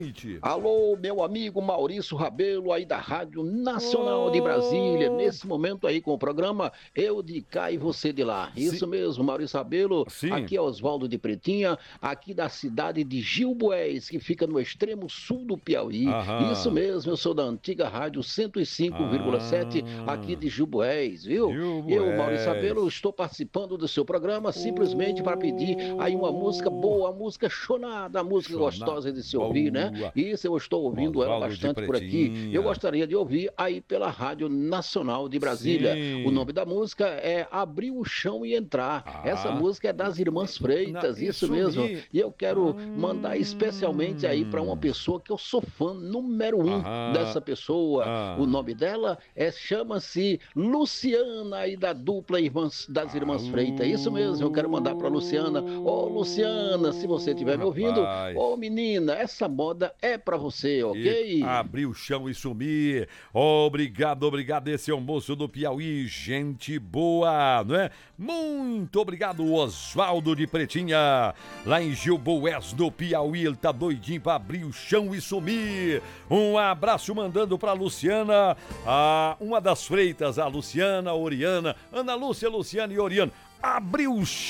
Alô, meu amigo Maurício Rabelo, aí da Rádio Nacional de Brasília, nesse momento aí com o programa Eu de Cá e Você de Lá. Sim, Isso mesmo, Maurício Rabelo, sim. aqui é Oswaldo de Pretinha, aqui da cidade de Gilboés, que fica no extremo sul do Piauí. Isso Aham. mesmo, eu sou da antiga Rádio 105,7 aqui Ah, de Gilboés, viu? Eu, Maurício Rabelo, Gilboés. estou participando do seu programa simplesmente para pedir aí uma música Oh, boa, uma música chonada, uma música Xona, gostosa de se ouvir, né? boa. Isso eu estou ouvindo ela Oswaldo de bastante por aqui. Eu Pretinha. gostaria de ouvir aí pela Rádio Nacional de Brasília. O Sim. nome da música é Abrir o Chão e Entrar. Essa Ah, música é das Irmãs Freitas, isso isso mesmo. me. E eu quero mandar especialmente aí para uma Hum. pessoa que eu sou fã número um Aham. dessa pessoa. O Ah. nome dela chama-se Luciana aí da dupla das Irmãs Freitas. Isso mesmo, eu quero mandar para Luciana. Ô, Luciana, se você estiver me ouvindo, ô Rapaz. menina, essa moda é para você, E ok? abrir o chão e sumir. Obrigado, obrigado. Esse é o moço do Piauí, gente boa, não é? Muito obrigado, Oswaldo de Pretinha. Lá em Gilboés, no Piauí, ele tá doidinho pra abrir o chão e sumir. Um abraço mandando pra Luciana, uma das freitas, a Luciana, a Oriana, Ana Lúcia, Luciana e Oriana. Abriu o chão